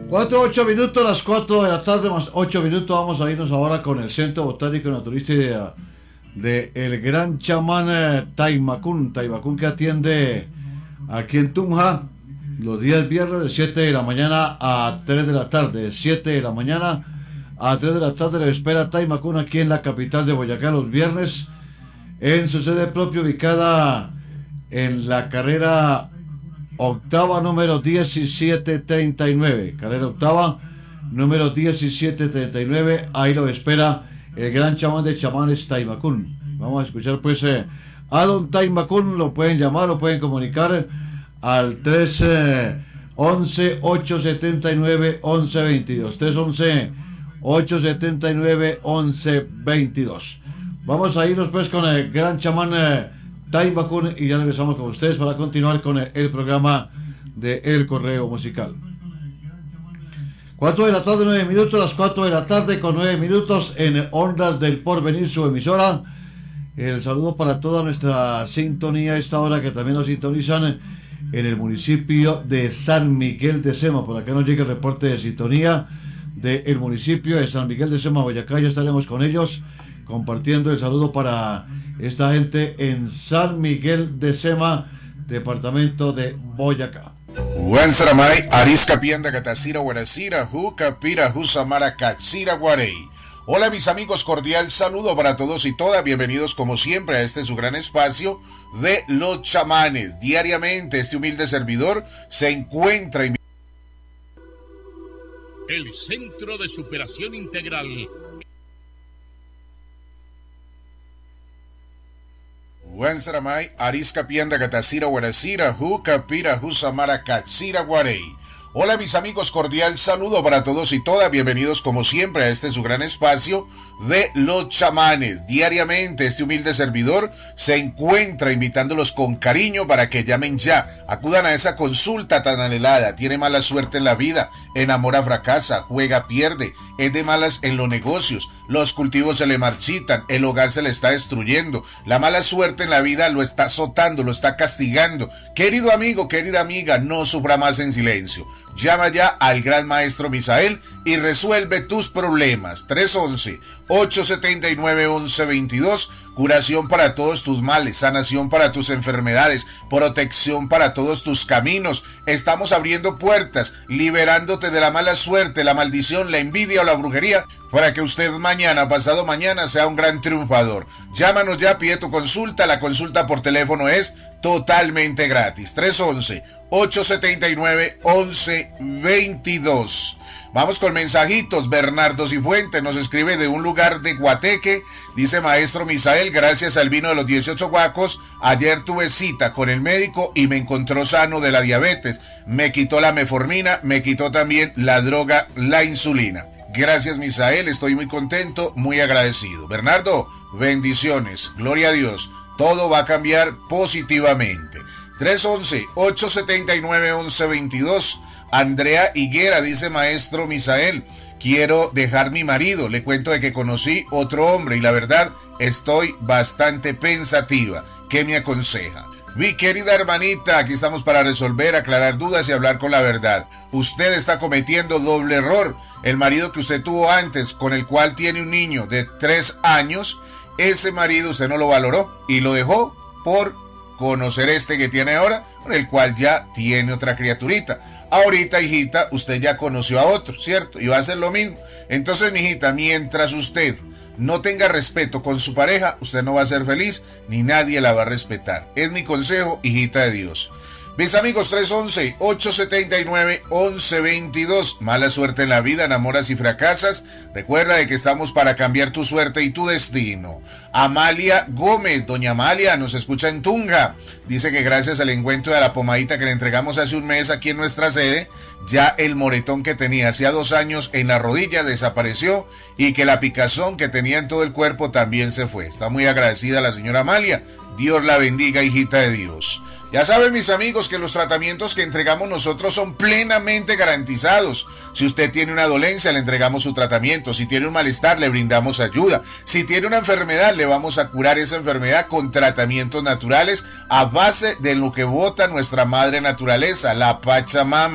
4:08, las 4 de la tarde más 8 minutos. Vamos a irnos ahora con el Centro Botánico Naturista de el Gran Chamán Taymakún que atiende aquí en Tunja los días viernes de 7 de la mañana a 3 de la tarde. De 7 de la mañana a 3 de la tarde le espera Taymakún aquí en la capital de Boyacá los viernes en su sede propia ubicada en la carrera octava número 1739. Carrera octava número 1739. Ahí lo espera el gran chamán de chamanes Taymakún. Vamos a escuchar pues a don Taymakún. Lo pueden llamar, lo pueden comunicar al 311-879-1122. 311-879-1122. Vamos a irnos pues con el gran chamán Taymakún y ya regresamos con ustedes para continuar con el programa de El Correo Musical. 4 de la tarde, 9 minutos, las 4 de la tarde con 9 minutos en Ondas del Porvenir, su emisora. El saludo para toda nuestra sintonía a esta hora que también nos sintonizan en el municipio de San Miguel de Sema. Por acá nos llega el reporte de sintonía del municipio de San Miguel de Sema, Boyacá. Ya estaremos con ellos compartiendo el saludo para esta gente en San Miguel de Sema, departamento de Boyacá. Buen Saramay, Arisca Pienda Catacira Guaracira, Jucapira, Jusamara Catsira Guarey. Hola mis amigos, cordial saludo para todos y todas, bienvenidos como siempre a este su gran espacio de los chamanes. Diariamente este humilde servidor se encuentra en el Centro de Superación Integral. Buen Saramay, Arisca Pienda Catacira Guaracira, Jucapira, Jusamara Catsira Guarey. Hola mis amigos, cordial saludo para todos y todas, bienvenidos como siempre a este su gran espacio de los chamanes. Diariamente este humilde servidor se encuentra invitándolos con cariño para que llamen ya, acudan a esa consulta tan anhelada. Tiene mala suerte en la vida, enamora fracasa, juega pierde, es de malas en los negocios, los cultivos se le marchitan, el hogar se le está destruyendo, la mala suerte en la vida lo está azotando, lo está castigando. Querido amigo, querida amiga, no sufra más en silencio. Llama ya al gran maestro Misael y resuelve tus problemas. 311-879-1122. Curación para todos tus males, sanación para tus enfermedades, protección para todos tus caminos. Estamos abriendo puertas, liberándote de la mala suerte, la maldición, la envidia o la brujería, para que usted mañana, pasado mañana, sea un gran triunfador. Llámanos ya, pide tu consulta. La consulta por teléfono es totalmente gratis. 311-879-1122. Vamos con mensajitos. Bernardo Cifuentes nos escribe de un lugar de Guateque. Dice: maestro Misael, gracias al vino de los 18 guacos, ayer tuve cita con el médico y me encontró sano de la diabetes. Me quitó la metformina, me quitó también la droga, la insulina. Gracias Misael, estoy muy contento, muy agradecido. Bernardo, bendiciones, gloria a Dios, todo va a cambiar positivamente. 311-879-1122. Andrea Higuera dice: maestro Misael, quiero dejar mi marido, le cuento de que conocí otro hombre y la verdad estoy bastante pensativa. ¿Qué me aconseja? Mi querida hermanita, aquí estamos para resolver, aclarar dudas y hablar con la verdad. Usted está cometiendo doble error. El marido que usted tuvo antes, con el cual tiene un niño de 3 años, ese marido usted no lo valoró y lo dejó por conocer este que tiene ahora, con el cual ya tiene otra criaturita. Ahorita, hijita, usted ya conoció a otro, ¿cierto? Y va a hacer lo mismo. Entonces, mijita, mientras usted no tenga respeto con su pareja, usted no va a ser feliz, ni nadie la va a respetar. Es mi consejo, hijita de Dios. Mis amigos, 311-879-1122. Mala suerte en la vida, enamoras y fracasas. Recuerda de que estamos para cambiar tu suerte y tu destino. Amalia Gómez, doña Amalia, nos escucha en Tunja. Dice que gracias al encuentro de la pomadita que le entregamos hace un mes aquí en nuestra sede, ya el moretón que tenía hacía 2 años en la rodilla desapareció y que la picazón que tenía en todo el cuerpo también se fue. Está muy agradecida la señora Amalia. Dios la bendiga, hijita de Dios. Ya saben, mis amigos, que los tratamientos que entregamos nosotros son plenamente garantizados. Si usted tiene una dolencia, le entregamos su tratamiento. Si tiene un malestar, le brindamos ayuda. Si tiene una enfermedad, le vamos a curar esa enfermedad con tratamientos naturales a base de lo que bota nuestra madre naturaleza, la Pachamama.